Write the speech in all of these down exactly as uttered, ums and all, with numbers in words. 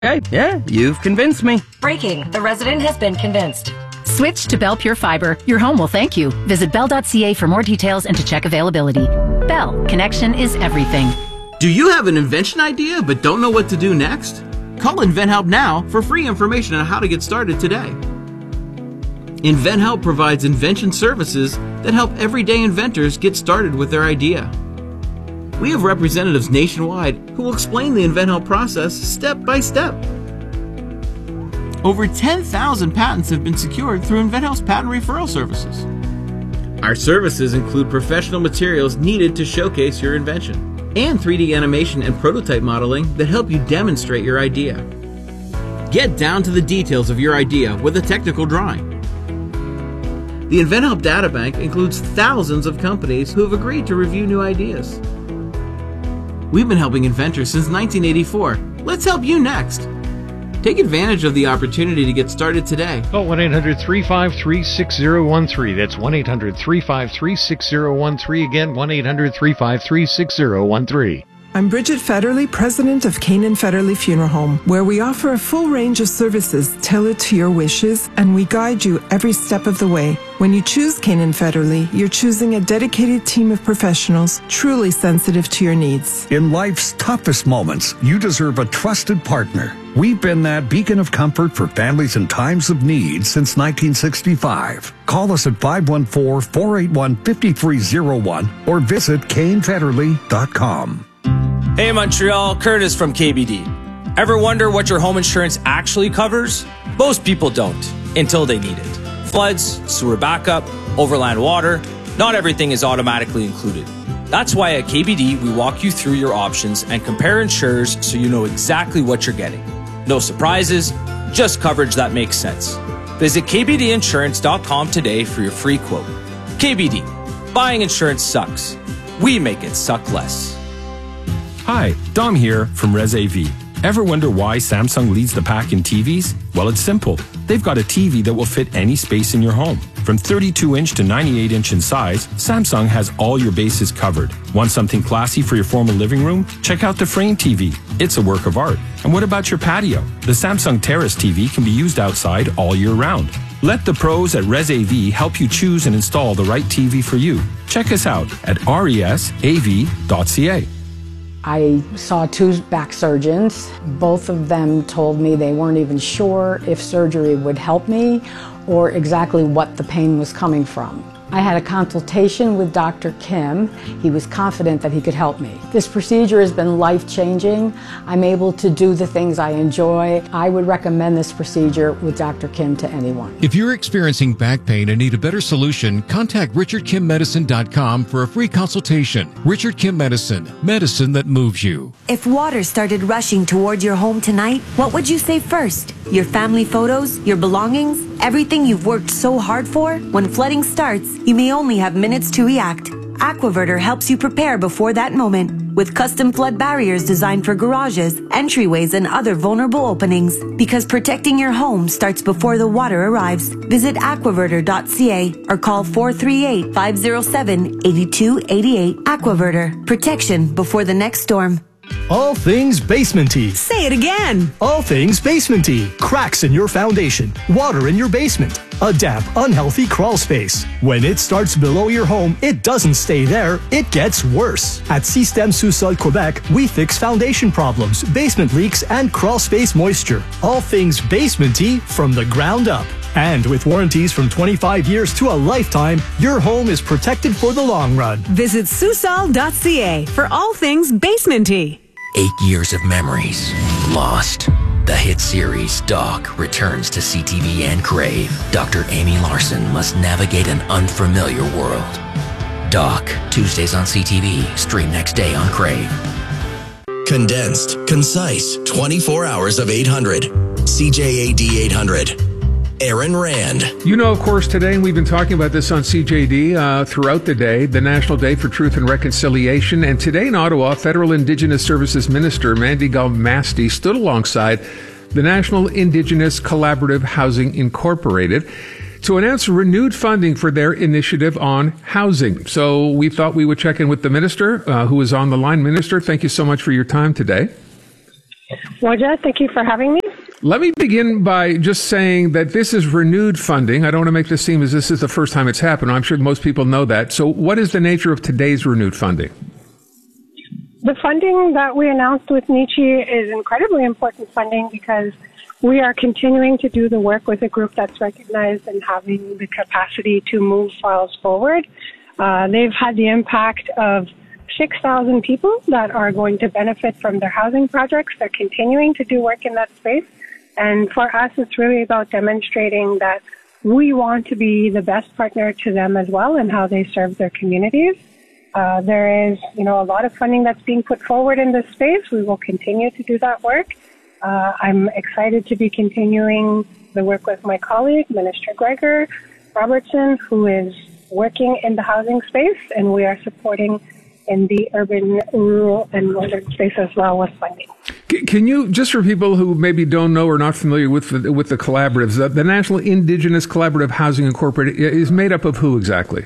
Hey, yeah, you've convinced me. Breaking. The resident has been convinced. Switch to Bell Pure Fiber. Your home will thank you. Visit bell dot c a for more details and to check availability. Bell. Connection is everything. Do you have an invention idea but don't know what to do next? Call InventHelp now for free information on how to get started today. InventHelp provides invention services that help everyday inventors get started with their idea. We have representatives nationwide who will explain the InventHelp process step by step. Over ten thousand patents have been secured through InventHelp's patent referral services. Our services include professional materials needed to showcase your invention and three D animation and prototype modeling that help you demonstrate your idea. Get down to the details of your idea with a technical drawing. The InventHelp Databank includes thousands of companies who have agreed to review new ideas. We've been helping inventors since nineteen eighty-four. Let's help you next. Take advantage of the opportunity to get started today. Call one eight hundred, three five three, six zero one three. That's one eight hundred, three five three, six zero one three. Again, one eight hundred, three five three, six zero one three. I'm Bridget Federley, president of Canaan Federley Funeral Home, where we offer a full range of services tailored to your wishes, and we guide you every step of the way. When you choose Canaan Federley, you're choosing a dedicated team of professionals truly sensitive to your needs. In life's toughest moments, you deserve a trusted partner. We've been that beacon of comfort for families in times of need since nineteen sixty-five. Call us at five one four, four eight one, five three zero one or visit Kane Federley dot com. Hey Montreal, Curtis from K B D. Ever wonder what your home insurance actually covers? Most people don't, until they need it. Floods, sewer backup, overland water, not everything is automatically included. That's why at K B D, we walk you through your options and compare insurers so you know exactly what you're getting. No surprises, just coverage that makes sense. Visit K B D insurance dot com today for your free quote. K B D, buying insurance sucks. We make it suck less. Hi, Dom here from Res A V. Ever wonder why Samsung leads the pack in T Vs? Well, it's simple. They've got a T V that will fit any space in your home. From thirty-two inch to ninety-eight inch in size, Samsung has all your bases covered. Want something classy for your formal living room? Check out the Frame T V. It's a work of art. And what about your patio? The Samsung Terrace T V can be used outside all year round. Let the pros at Res A V help you choose and install the right T V for you. Check us out at resav dot c a. I saw two back surgeons. Both of them told me they weren't even sure if surgery would help me or exactly what the pain was coming from. I had a consultation with Doctor Kim. He was confident that he could help me. This procedure has been life-changing. I'm able to do the things I enjoy. I would recommend this procedure with Doctor Kim to anyone. If you're experiencing back pain and need a better solution, contact richard kim medicine dot com for a free consultation. Richard Kim Medicine, medicine that moves you. If water started rushing toward your home tonight, what would you save first? Your family photos? Your belongings? Everything you've worked so hard for? When flooding starts, you may only have minutes to react. Aquaverter helps you prepare before that moment with custom flood barriers designed for garages, entryways, and other vulnerable openings. Because protecting your home starts before the water arrives. Visit aquaverter dot c a or call four three eight, five zero seven, eight two eight eight. Aquaverter. Protection before the next storm. All things basement-y. Say it again. All things basement-y. Cracks in your foundation. Water in your basement. A damp, unhealthy crawl space. When it starts below your home, it doesn't stay there. It gets worse. At Système Sous-Sol Quebec, we fix foundation problems, basement leaks, and crawl space moisture. All things basement-y from the ground up. And with warranties from twenty-five years to a lifetime, your home is protected for the long run. Visit Sous-Sol dot c a for all things basement-y. Eight years of memories lost. The hit series Doc returns to C T V and Crave. Doctor Amy Larson must navigate an unfamiliar world. Doc, Tuesdays on C T V, stream next day on Crave. Condensed, concise, twenty-four hours of eight hundred. C J A D eight hundred. Aaron Rand. You know, of course, today, and we've been talking about this on C J D uh, throughout the day, the National Day for Truth and Reconciliation. And today in Ottawa, Federal Indigenous Services Minister Mandy Galmasti stood alongside the National Indigenous Collaborative Housing Incorporated to announce renewed funding for their initiative on housing. So we thought we would check in with the minister, uh, who is on the line. Minister, thank you so much for your time today. Roger, thank you for having me. Let me begin by just saying that this is renewed funding. I don't want to make this seem as this is the first time it's happened. I'm sure most people know that. So what is the nature of today's renewed funding? The funding that we announced with Nichi is incredibly important funding because we are continuing to do the work with a group that's recognized and having the capacity to move files forward. Uh, they've had the impact of six thousand people that are going to benefit from their housing projects. They're continuing to do work in that space. And for us, it's really about demonstrating that we want to be the best partner to them as well in how they serve their communities. Uh, there is, you know, a lot of funding that's being put forward in this space. We will continue to do that work. Uh, I'm excited to be continuing the work with my colleague, Minister Gregor Robertson, who is working in the housing space, and we are supporting in the urban, rural, and northern space as well with funding. Can you, just for people who maybe don't know or not familiar with the, with the collaboratives, the, the National Indigenous Collaborative Housing Incorporated is made up of who exactly?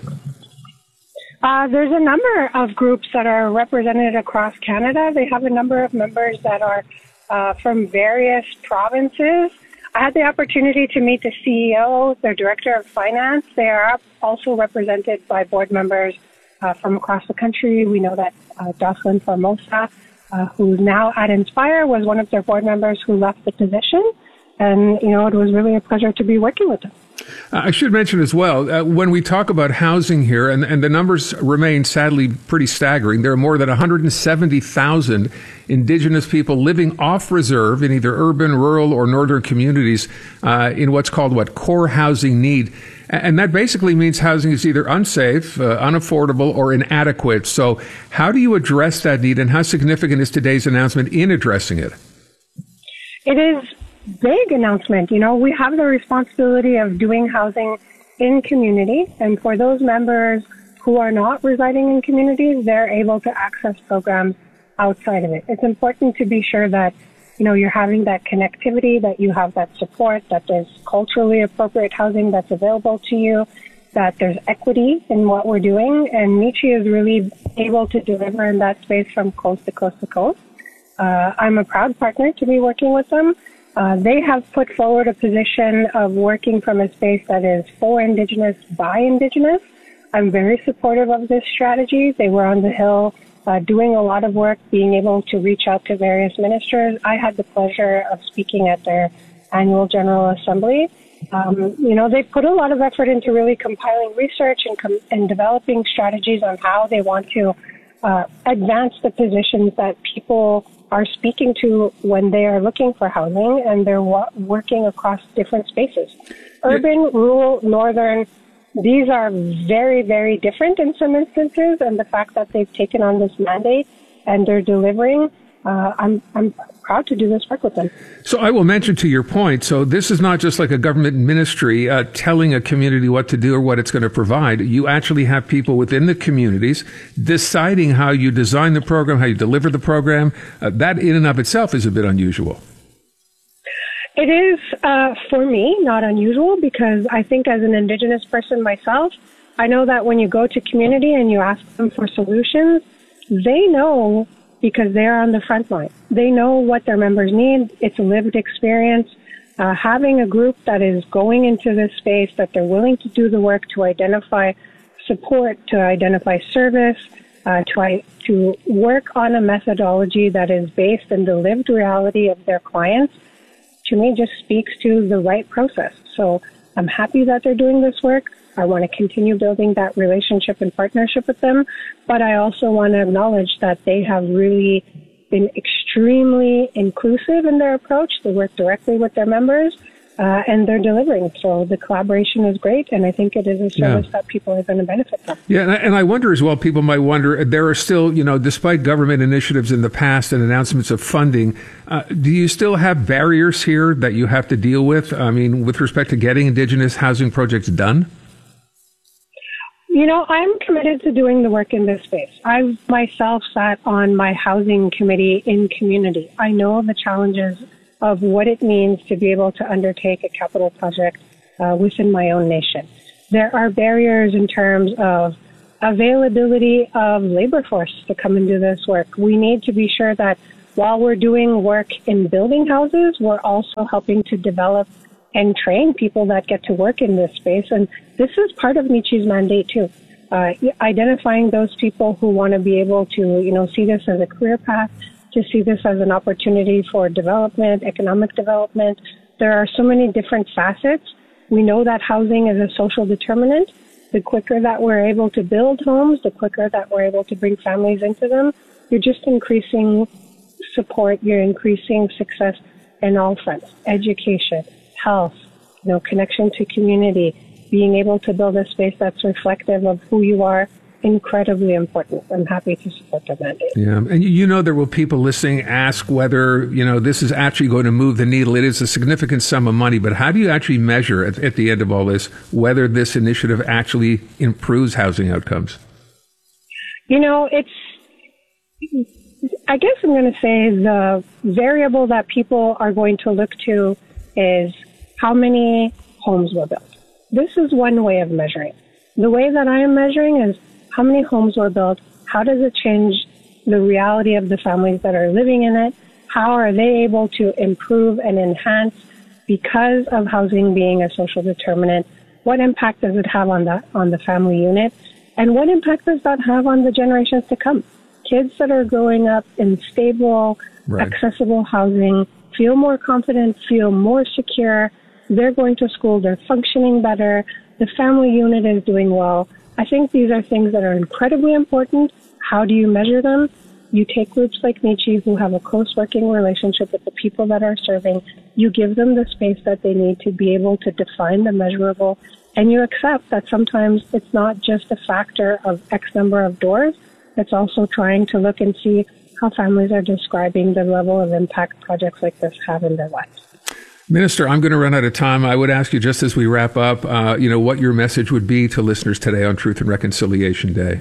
Uh, there's a number of groups that are represented across Canada. They have a number of members that are uh, from various provinces. I had the opportunity to meet the C E O, their Director of Finance. They are also represented by board members uh, from across the country. We know that uh, Jocelyn Formosa, uh, who's now at Inspire, was one of their board members who left the position. And, you know, it was really a pleasure to be working with them. Uh, I should mention as well, uh, when we talk about housing here, and, and the numbers remain sadly pretty staggering, there are more than one hundred seventy thousand Indigenous people living off reserve in either urban, rural, or northern communities uh, in what's called what core housing need. And that basically means housing is either unsafe, uh, unaffordable, or inadequate. So how do you address that need, and how significant is today's announcement in addressing it? It is big announcement. You know, we have the responsibility of doing housing in community, and for those members who are not residing in communities, they're able to access programs outside of it. It's important to be sure that, you know, you're having that connectivity, that you have that support, that there's culturally appropriate housing that's available to you, that there's equity in what we're doing, and Nichi is really able to deliver in that space from coast to coast to coast. Uh, I'm a proud partner to be working with them. Uh, they have put forward a position of working from a space that is for Indigenous, by Indigenous. I'm very supportive of this strategy. They were on the Hill uh, doing a lot of work, being able to reach out to various ministers. I had the pleasure of speaking at their annual General Assembly. Um, you know, they put a lot of effort into really compiling research and, com- and developing strategies on how they want to uh, advance the positions that people are speaking to when they are looking for housing, and they're wa- working across different spaces. Urban, yeah. rural, northern, these are very, very different in some instances, and the fact that they've taken on this mandate and they're delivering, uh, I'm, I'm proud to do this work with them. So I will mention to your point, so this is not just like a government ministry uh, telling a community what to do or what it's going to provide. You actually have people within the communities deciding how you design the program, how you deliver the program. Uh, that in and of itself is a bit unusual. It is, uh, for me, not unusual, because I think as an Indigenous person myself, I know that when you go to community and you ask them for solutions, they know, because they're on the front line. They know what their members need. It's a lived experience. Uh, having a group that is going into this space, that they're willing to do the work to identify support, to identify service, uh, to, to work on a methodology that is based in the lived reality of their clients, to me just speaks to the right process. So I'm happy that they're doing this work. I want to continue building that relationship and partnership with them, but I also want to acknowledge that they have really been extremely inclusive in their approach. They work directly with their members, uh, and they're delivering. So the collaboration is great, and I think it is a service yeah. that people are going to benefit from. Yeah, and I, and I wonder as well, people might wonder, there are still, you know, despite government initiatives in the past and announcements of funding, uh, do you still have barriers here that you have to deal with? I mean, with respect to getting Indigenous housing projects done? You know, I'm committed to doing the work in this space. I myself sat on my housing committee in community. I know the challenges of what it means to be able to undertake a capital project uh, within my own nation. There are barriers in terms of availability of labor force to come and do this work. We need to be sure that while we're doing work in building houses, we're also helping to develop and train people that get to work in this space. And this is part of Michi's mandate too. Uh, identifying those people who want to be able to, you know, see this as a career path, to see this as an opportunity for development, economic development. There are so many different facets. We know that housing is a social determinant. The quicker that we're able to build homes, the quicker that we're able to bring families into them, you're just increasing support, you're increasing success in all fronts. Education, health, you know, connection to community, being able to build a space that's reflective of who you are, incredibly important. I'm happy to support the mandate. Yeah, and you know there will people listening ask whether, you know, this is actually going to move the needle. It is a significant sum of money, but how do you actually measure at, at the end of all this whether this initiative actually improves housing outcomes? You know, it's, I guess I'm going to say the variable that people are going to look to is how many homes were built. This is one way of measuring. The way that I am measuring is how many homes were built, how does it change the reality of the families that are living in it, how are they able to improve and enhance because of housing being a social determinant, what impact does it have on the, on the family unit, and what impact does that have on the generations to come? Kids that are growing up in stable, right. accessible housing feel more confident, feel more secure, they're going to school, they're functioning better, the family unit is doing well. I think these are things that are incredibly important. How do you measure them? You take groups like Michi who have a close working relationship with the people that are serving. You give them the space that they need to be able to define the measurable. And you accept that sometimes it's not just a factor of X number of doors. It's also trying to look and see how families are describing the level of impact projects like this have in their lives. Minister, I'm going to run out of time. I would ask you, just as we wrap up, uh, you know, what your message would be to listeners today on Truth and Reconciliation Day.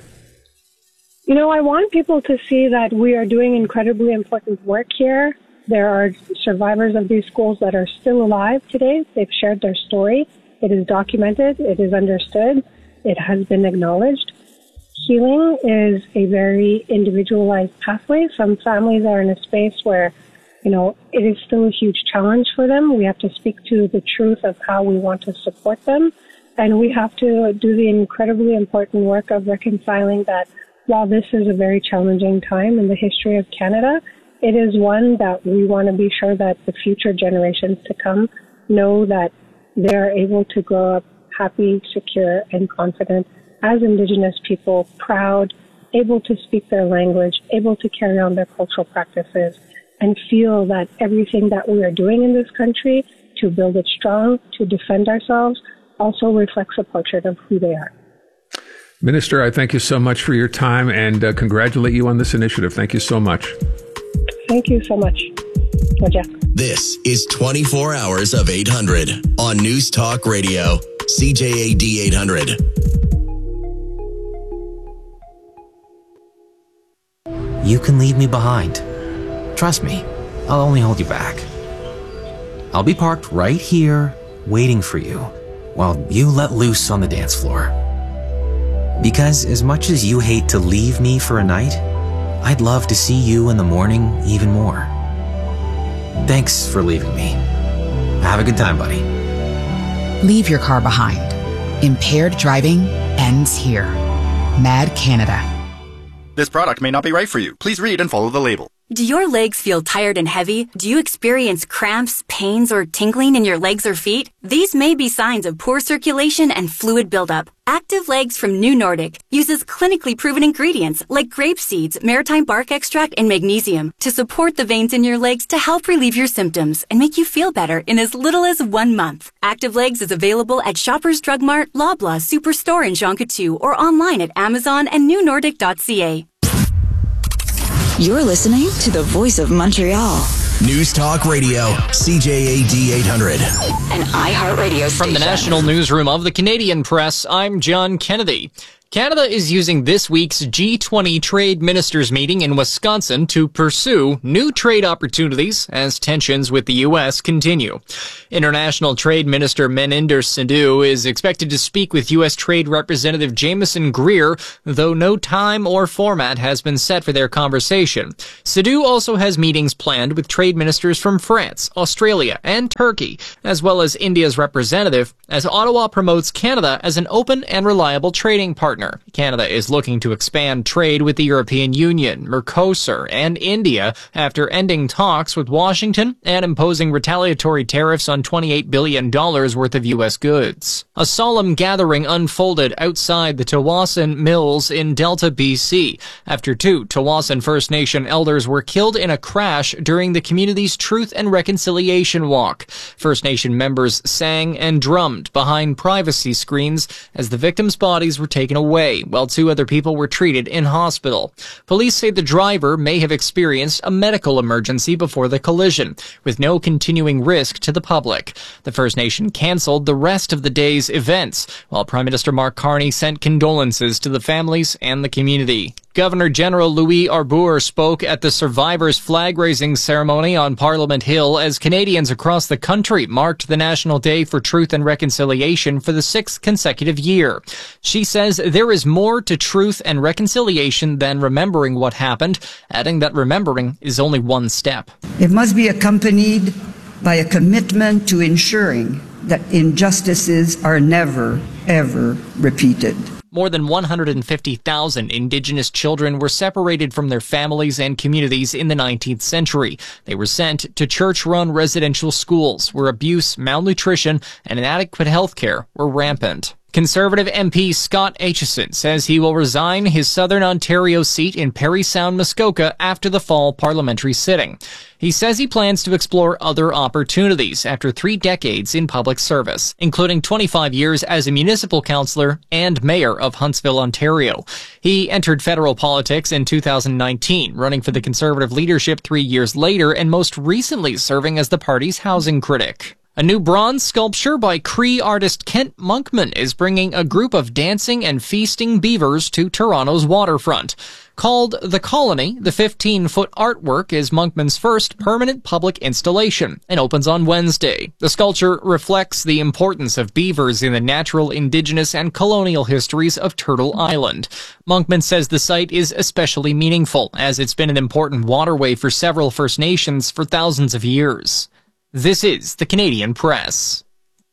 You know, I want people to see that we are doing incredibly important work here. There are survivors of these schools that are still alive today. They've shared their story. It is documented. It is understood. It has been acknowledged. Healing is a very individualized pathway. Some families are in a space where, you know, it is still a huge challenge for them. We have to speak to the truth of how we want to support them. And we have to do the incredibly important work of reconciling that while this is a very challenging time in the history of Canada, it is one that we want to be sure that the future generations to come know that they're able to grow up happy, secure, and confident as Indigenous people, proud, able to speak their language, able to carry on their cultural practices, and feel that everything that we are doing in this country to build it strong, to defend ourselves, also reflects a portrait of who they are. Minister, I thank you so much for your time and uh, congratulate you on this initiative. Thank you so much. Thank you so much. Roger. This is twenty-four hours of eight hundred on News Talk Radio, C J A D eight hundred. You can leave me behind. Trust me, I'll only hold you back. I'll be parked right here, waiting for you, while you let loose on the dance floor. Because as much as you hate to leave me for a night, I'd love to see you in the morning even more. Thanks for leaving me. Have a good time, buddy. Leave your car behind. Impaired driving ends here. Mad Canada. This product may not be right for you. Please read and follow the label. Do your legs feel tired and heavy? Do you experience cramps, pains, or tingling in your legs or feet? These may be signs of poor circulation and fluid buildup. Active Legs from New Nordic uses clinically proven ingredients like grape seeds, maritime bark extract, and magnesium to support the veins in your legs to help relieve your symptoms and make you feel better in as little as one month. Active Legs is available at Shoppers Drug Mart, Loblaw, Superstore, and Jean Coutu, or online at Amazon and new nordic dot c a. You're listening to the Voice of Montreal. News Talk Radio, C J A D eight hundred. An iHeartRadio station. From the National Newsroom of the Canadian Press, I'm John Kennedy. Canada is using this week's G twenty trade ministers meeting in Wisconsin to pursue new trade opportunities as tensions with the U S continue. International Trade Minister Meninder Sindhu is expected to speak with U S Trade Representative Jameson Greer, though no time or format has been set for their conversation. Sindhu also has meetings planned with trade ministers from France, Australia, and Turkey, as well as India's representative, as Ottawa promotes Canada as an open and reliable trading partner. Canada is looking to expand trade with the European Union, Mercosur, and India after ending talks with Washington and imposing retaliatory tariffs on twenty-eight billion dollars worth of U S goods. A solemn gathering unfolded outside the Tawasin Mills in Delta, B C, after two Tawasin First Nation elders were killed in a crash during the community's Truth and Reconciliation Walk. First Nation members sang and drummed behind privacy screens as the victims' bodies were taken away. Away, while two other people were treated in hospital. Police say the driver may have experienced a medical emergency before the collision, with no continuing risk to the public. The First Nation cancelled the rest of the day's events, while Prime Minister Mark Carney sent condolences to the families and the community. Governor General Louis Arbour spoke at the Survivors flag-raising ceremony on Parliament Hill as Canadians across the country marked the National Day for Truth and Reconciliation for the sixth consecutive year. She says there is more to truth and reconciliation than remembering what happened, adding that remembering is only one step. It must be accompanied by a commitment to ensuring that injustices are never, ever repeated. More than one hundred fifty thousand Indigenous children were separated from their families and communities in the nineteenth century. They were sent to church-run residential schools where abuse, malnutrition, and inadequate health care were rampant. Conservative M P Scott Aitchison says he will resign his Southern Ontario seat in Parry Sound, Muskoka after the fall parliamentary sitting. He says he plans to explore other opportunities after three decades in public service, including twenty-five years as a municipal councillor and mayor of Huntsville, Ontario. He entered federal politics in two thousand nineteen, running for the Conservative leadership three years later and most recently serving as the party's housing critic. A new bronze sculpture by Cree artist Kent Monkman is bringing a group of dancing and feasting beavers to Toronto's waterfront. Called The Colony, the fifteen-foot artwork is Monkman's first permanent public installation and opens on Wednesday. The sculpture reflects the importance of beavers in the natural, indigenous, and colonial histories of Turtle Island. Monkman says the site is especially meaningful, as it's been an important waterway for several First Nations for thousands of years. This is the Canadian Press.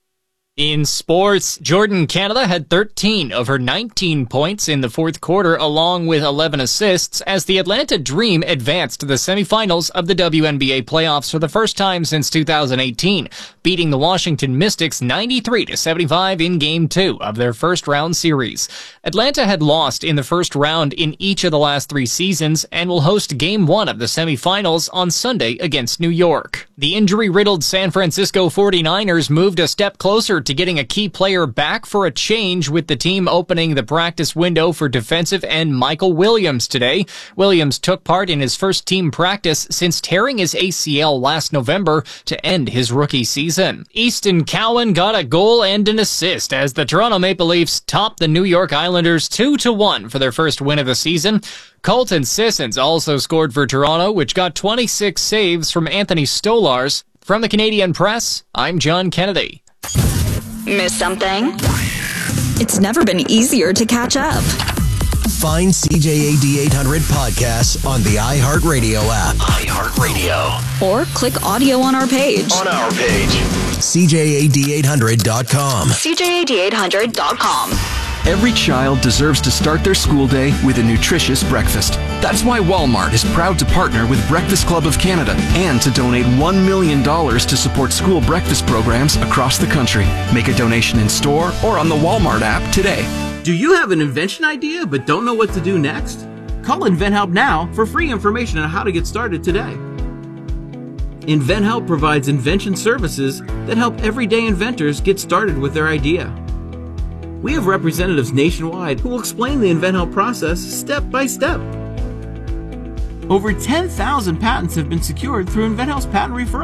In sports, Jordan Canada had thirteen of her nineteen points in the fourth quarter along with eleven assists as the Atlanta Dream advanced to the semifinals of the W N B A playoffs for the first time since two thousand eighteen, beating the Washington Mystics ninety-three to seventy-five in Game two of their first round series. Atlanta had lost in the first round in each of the last three seasons and will host Game one of the semifinals on Sunday against New York. The injury-riddled San Francisco forty-niners moved a step closer to getting a key player back for a change, with the team opening the practice window for defensive end Michael Williams today. Williams took part in his first team practice since tearing his A C L last November to end his rookie season. Easton Cowan got a goal and an assist as the Toronto Maple Leafs topped the New York Islanders two to one for their first win of the season. Colton Sissons also scored for Toronto, which got twenty-six saves from Anthony Stolars. From the Canadian Press, I'm John Kennedy. Miss something? It's never been easier to catch up. Find C J A D eight hundred podcasts on the iHeartRadio app. iHeartRadio. Or click audio on our page. On our page. C J A D eight hundred dot com. C J A D eight hundred dot com. Every child deserves to start their school day with a nutritious breakfast. That's why Walmart is proud to partner with Breakfast Club of Canada and to donate one million dollars to support school breakfast programs across the country. Make a donation in store or on the Walmart app today. Do you have an invention idea but don't know what to do next? Call InventHelp now for free information on how to get started today. InventHelp provides invention services that help everyday inventors get started with their idea. We have representatives nationwide who will explain the InventHelp process step by step. Over ten thousand patents have been secured through InventHelp's patent referral